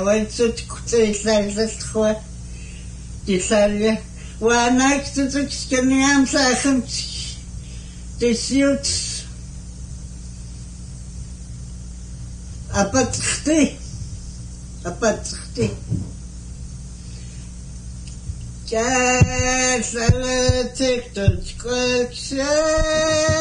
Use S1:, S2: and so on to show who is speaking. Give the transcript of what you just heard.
S1: Wait, so Disalia, one next to the skinny arm second. This youth a patchti. Yes, I take the square.